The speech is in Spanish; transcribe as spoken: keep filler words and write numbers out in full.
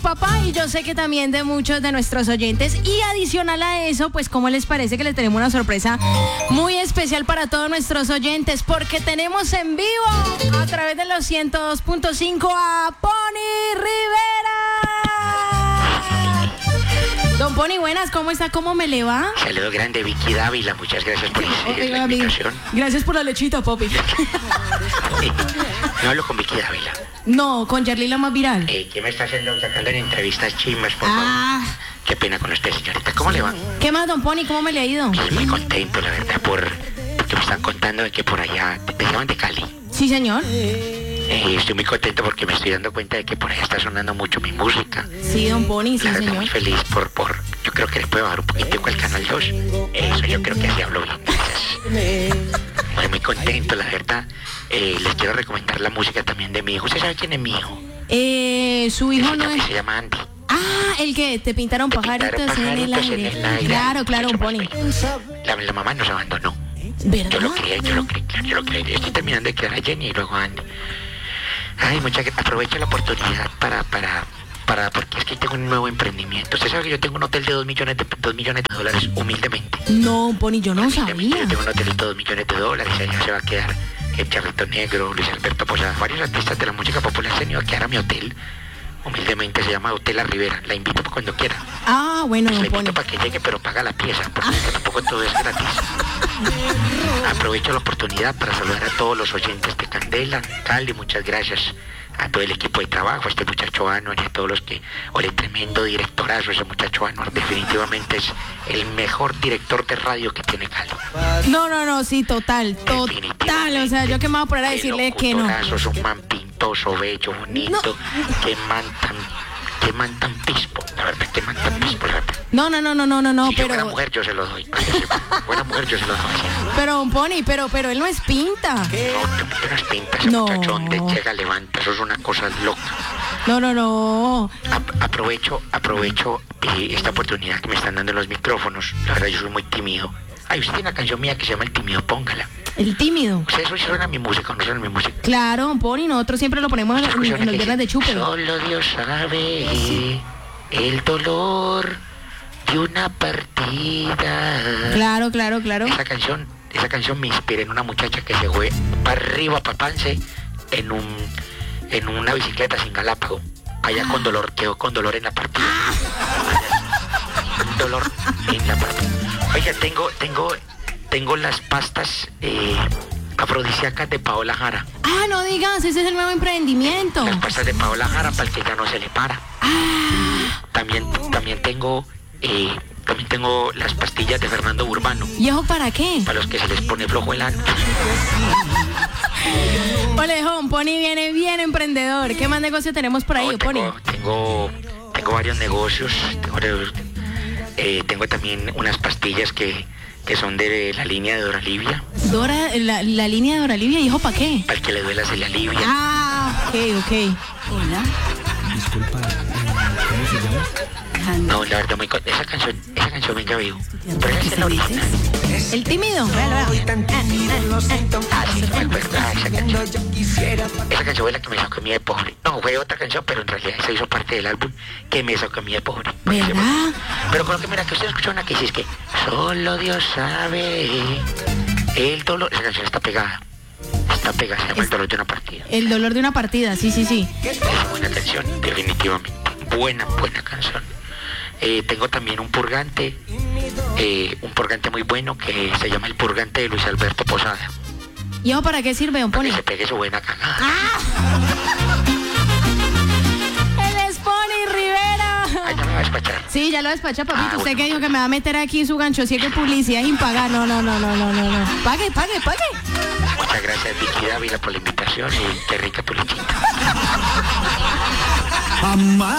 papá, y yo sé que también de muchos de nuestros oyentes. Y adicional a eso, pues ¿cómo les parece que les tenemos una sorpresa muy especial para todos nuestros oyentes? Porque tenemos en vivo a través de los ciento dos punto cinco a Pony Rivera. Don Pony, buenas, ¿cómo está? ¿Cómo me le va? Saludo grande, Vicky Dávila, muchas gracias por okay, la invitación. Gracias por la lechita, papi. No hablo con Vicky Dávila. No, con Yarly la más viral. Eh, ¿Qué me está haciendo sacando en entrevistas chimbas, por ah. favor? Qué pena con usted, señorita. ¿Cómo le va? ¿Qué más, don Pony? ¿Cómo me le ha ido? Estoy muy contento, la verdad, por porque me están contando de que por allá te llaman de Cali. Sí, señor. Eh, estoy muy contento porque me estoy dando cuenta de que por allá está sonando mucho mi música. Sí, don Pony, sí, la verdad, señor. Muy feliz por, por, yo creo que le puedo bajar un poquitico al canal dos. Eso, yo creo que así hablo bien, gracias. Estoy muy contento, la verdad. Eh, les quiero recomendar la música también de mi hijo. ¿Usted sabe quién es mi hijo? Eh, su hijo no es... Se llama Andy. Ah, el que te pintaron te pajaritos, pintaron pajaritos en, el aire. en el aire. Claro, claro, don Pony. La, la mamá nos abandonó. ¿Verdad? Yo lo creí, yo lo creí, claro, yo lo creí. Estoy terminando de crear a Jenny y luego a Andy. Ay, muchas gracias. Aprovecho la oportunidad para, para, para, porque es que tengo un nuevo emprendimiento. Usted sabe que yo tengo un hotel de dos millones de, dos millones de dólares, humildemente. No, Pony, yo no sabía. Yo tengo un hotel de dos millones de dólares, allá se va a quedar el Charrito Negro, Luis Alberto Posada, varios artistas de la música popular se han ido a quedar a mi hotel. Humildemente se llama Hotel La Rivera. La invito para cuando quiera. Ah, bueno, pues don la invito Pony. para que llegue, pero paga la pieza, porque ah. tampoco todo es gratis. Aprovecho la oportunidad para saludar a todos los oyentes de Candela, Cali, muchas gracias a todo el equipo de trabajo, a este muchacho Anuar y a todos los que, o el tremendo directorazo, ese muchacho Anuar definitivamente es el mejor director de radio que tiene Cali. No, no, no, sí, total, total, o sea, yo que me voy a poner a decirle que no. Es un man pintoso, bello, bonito, no. que man tan, que man tan pispo, la verdad, que man tan pispo, la verdad. No, no, no, no, no, no, no, si pero... buena mujer yo se lo doy, buena mujer yo se lo doy. Pero, don Pony, pero, pero él no es pinta. No, tú no es pinta, ese no. muchacho donde llega, levanta, eso es una cosa loca. No, no, no. A- aprovecho, aprovecho eh, esta oportunidad que me están dando los micrófonos, la verdad yo soy muy tímido. Ay, usted tiene una canción mía que se llama El Tímido, póngala. El Tímido. ¿Ustedes hoy suena mi música o no suena mi música? Claro, don Pony, nosotros siempre lo ponemos en, en, en los viernes de chupe. Solo Dios sabe sí. el dolor de una partida. Claro, claro, claro. Esa canción, esa canción me inspira en una muchacha que se fue para arriba, para Pance, en un, en una bicicleta sin Galápago. Allá con dolor, quedó con dolor en la partida. Allá, dolor en la partida. Oiga, tengo, tengo, tengo las pastas eh, afrodisíacas de Paola Jara. Ah, no digas, ese es el nuevo emprendimiento. Las pastas de Paola Jara para el que ya no se le para. Ah. También, también tengo, eh, también tengo las pastillas de Fernando Urbano. ¿Y ojo para qué? Para los que se les pone flojo el ano. Olejón, Pony viene bien emprendedor. ¿Qué más negocio tenemos por ahí, no, tengo, Pony? Tengo, tengo varios negocios. Tengo, eh, tengo también unas pastillas que, que son de la línea de Doralivia. Dora, la, la línea de Doralivia, ¿y ojo para qué? Para el que le duela se le alivia. Ah, ok, ok. Hola. Disculpa, ¿cómo se llama? No, la verdad, muy con... esa canción, esa canción me vivo. Pero esa es la original. El Tímido. Véalo, véalo. Ah, sí, no me acuerdo. Ah, esa canción. Esa canción fue la que me sacó a mí de pobre. No, fue otra canción, pero en realidad esa hizo parte del álbum que me sacó a mí de pobre. ¿Verdad? Pero con lo que mira, que usted escuchó una que dice es que solo Dios sabe el dolor. Esa canción está pegada. Está pegada, se llama El dolor de una partida. El dolor de una partida, sí, sí, sí. Es buena canción, definitivamente. Buena, buena canción. Eh, tengo también un purgante, eh, un purgante muy bueno que se llama el purgante de Luis Alberto Posada. ¿Y ojo para qué sirve, don Pony? Para que se pegue su buena cagada. ¡Ah! ¡Él es Pony Rivera! Ay, ya me va a despachar. Sí, ya lo despacha, papito. Ah, Usted bueno. que dijo que me va a meter aquí su gancho ciego de publicidad sin pagar. No, no, no, no, no, no, no. Pague, pague, pague. Muchas gracias, Vicky Dávila, por la invitación y qué rica tu lechita.